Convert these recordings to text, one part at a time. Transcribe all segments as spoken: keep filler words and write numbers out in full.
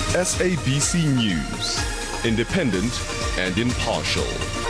S A B C News, independent and impartial.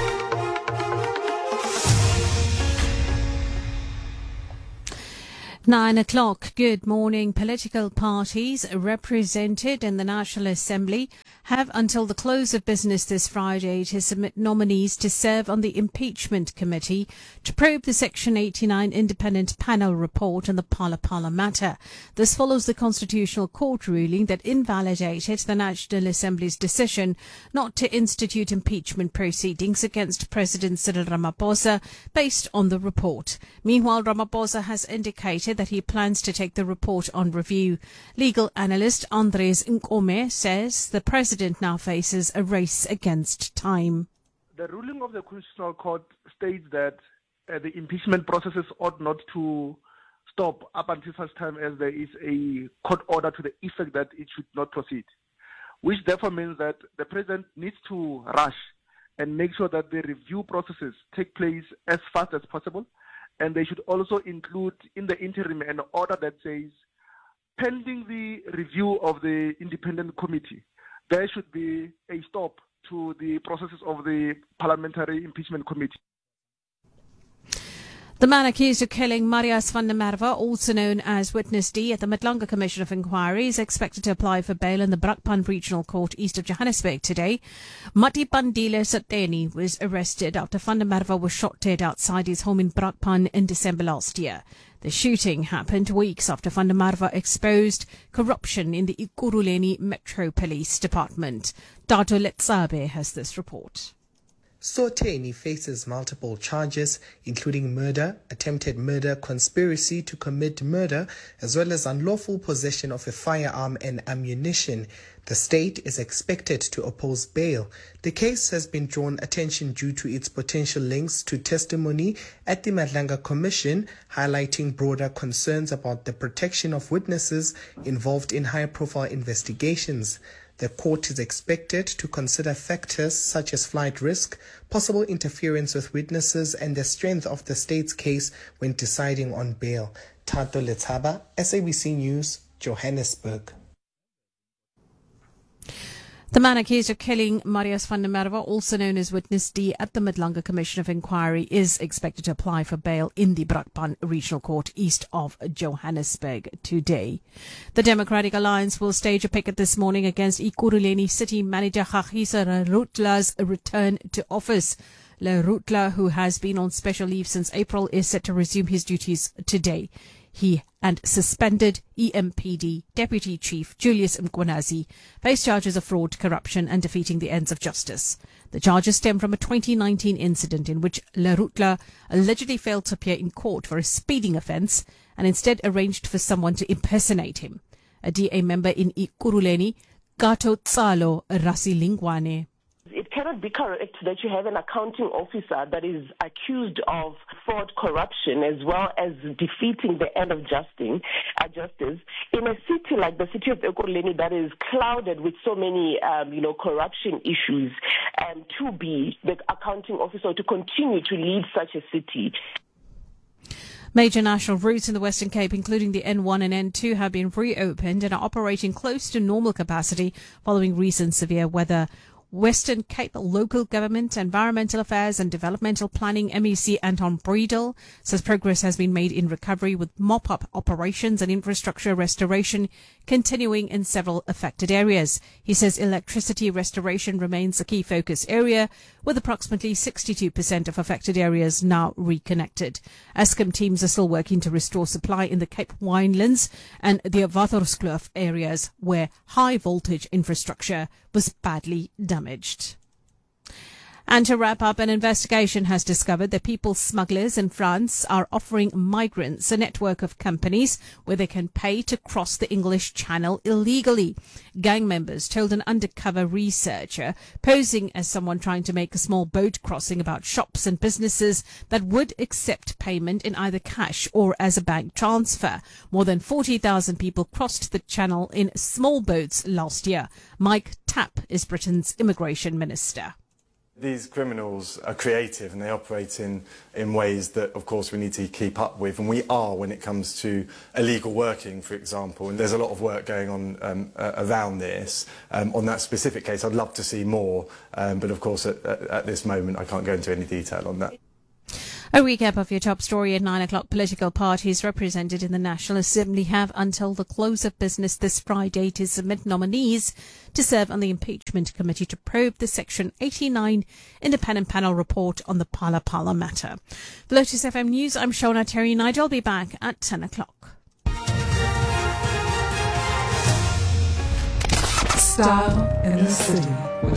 Nine o'clock. Good morning. Political parties represented in the National Assembly have until the close of business this Friday to submit nominees to serve on the Impeachment Committee to probe the Section eighty-nine Independent Panel report on the Phala Phala matter. This follows the Constitutional Court ruling that invalidated the National Assembly's decision not to institute impeachment proceedings against President Cyril Ramaphosa based on the report. Meanwhile, Ramaphosa has indicated that he plans to take the report on review. Legal analyst Andres Nkome says the president now faces a race against time. The ruling of the Constitutional Court states that uh, the impeachment processes ought not to stop up until such time as there is a court order to the effect that it should not proceed, which therefore means that the president needs to rush and make sure that the review processes take place as fast as possible. And they should also include in the interim an order that says, pending the review of the independent committee, there should be a stop to the processes of the parliamentary impeachment committee. The man accused of killing Marius van der Merwe, also known as Witness D, at the Madlanga Commission of Inquiry, is expected to apply for bail in the Brakpan Regional Court east of Johannesburg today. Matipandile Sateni was arrested after van der Merwe was shot dead outside his home in Brakpan in December last year. The shooting happened weeks after van der Merwe exposed corruption in the Ekurhuleni Metro Police Department. Dato Letsabe has this report. Soteni faces multiple charges, including murder, attempted murder, conspiracy to commit murder, as well as unlawful possession of a firearm and ammunition. The state is expected to oppose bail. The case has been drawn attention due to its potential links to testimony at the Madlanga Commission, highlighting broader concerns about the protection of witnesses involved in high-profile investigations. The court is expected to consider factors such as flight risk, possible interference with witnesses, and the strength of the state's case when deciding on bail. Tato Letaba, S A B C News, Johannesburg. The man accused of killing Marius van der Merwe, also known as Witness D, at the Madlanga Commission of Inquiry, is expected to apply for bail in the Brakpan Regional Court east of Johannesburg today. The Democratic Alliance will stage a picket this morning against Ekurhuleni City Manager Kagiso Lerootla's return to office. Lerootla, who has been on special leave since April, is set to resume his duties today. He and suspended E M P D Deputy Chief Julius Mkhwanazi face charges of fraud, corruption and defeating the ends of justice. The charges stem from a twenty nineteen incident in which Lerootla allegedly failed to appear in court for a speeding offence and instead arranged for someone to impersonate him. A D A member in Ekurhuleni, Gato Tsalo Rasilingwane. It cannot be correct that you have an accounting officer that is accused of fraud, corruption, as well as defeating the end of justice, uh, justice in a city like the city of Ekurhuleni that is clouded with so many, um, you know, corruption issues, and to be the accounting officer to continue to lead such a city. Major national routes in the Western Cape, including the N one and N two, have been reopened and are operating close to normal capacity following recent severe weather. Western Cape Local Government, Environmental Affairs and Developmental Planning M E C Anton Breedel says progress has been made in recovery, with mop-up operations and infrastructure restoration continuing in several affected areas. He says electricity restoration remains a key focus area, with approximately sixty-two percent of affected areas now reconnected. Eskom teams are still working to restore supply in the Cape Winelands and the Waterskloof areas where high voltage infrastructure was badly damaged. And to wrap up, an investigation has discovered that people smugglers in France are offering migrants a network of companies where they can pay to cross the English Channel illegally. Gang members told an undercover researcher, posing as someone trying to make a small boat crossing, about shops and businesses that would accept payment in either cash or as a bank transfer. More than forty thousand people crossed the Channel in small boats last year. Mike Tapp is Britain's immigration minister. These criminals are creative and they operate in, in ways that, of course, we need to keep up with. And we are when it comes to illegal working, for example. And there's a lot of work going on um, uh, around this. Um, on that specific case, I'd love to see more. Um, but, of course, at, at, at this moment, I can't go into any detail on that. A recap of your top story at nine o'clock. Political parties represented in the National Assembly have until the close of business this Friday to submit nominees to serve on the Impeachment Committee to probe the Section eighty-nine Independent Panel report on the Phala Phala matter. For Lotus F M News, I'm Shona Terry Knight. I'll be back at ten o'clock. Style in the City with